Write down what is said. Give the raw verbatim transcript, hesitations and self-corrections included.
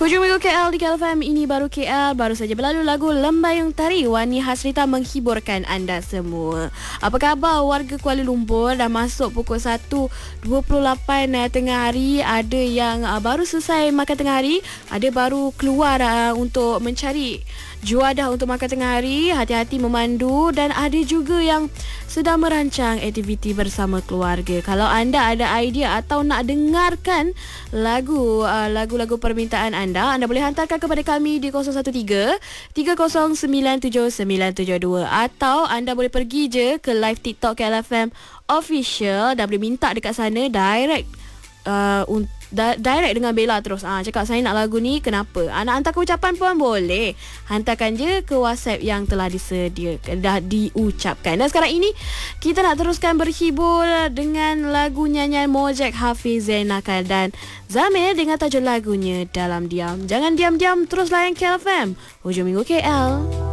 Hujung Minggu K L di K L F M. Ini baru K L. Baru saja berlalu lagu Lembayung Tari Wani Hasrita menghiburkan anda semua. Apa khabar warga Kuala Lumpur? Dah masuk pukul satu dua puluh lapan uh, tengah hari. Ada yang uh, baru selesai makan tengah hari. Ada baru keluar uh, untuk mencari juadah untuk makan tengah hari. Hati-hati memandu. Dan ada juga yang sedang merancang aktiviti bersama keluarga. Kalau anda ada idea atau nak dengarkan lagu uh, lagu-lagu permintaan anda, anda boleh hantarkan kepada kami di kosong satu tiga tiga kosong sembilan tujuh sembilan tujuh dua, atau anda boleh pergi je ke live TikTok K L F M Official dan boleh minta dekat sana direct uh, un- da- direct dengan Bella terus. Ah, cakap saya nak lagu ni, kenapa? Ah, nak hantarkan ucapan pun boleh. Hantarkan je ke WhatsApp yang telah disediakan, dah diucapkan. Dan sekarang ini kita nak teruskan berhibur dengan lagu nyanyian Mojek Hafiz Zainakal dan Zamir dengan tajuk lagunya Dalam Diam. Jangan diam-diam, terus layan K L F M Hujung Minggu K L.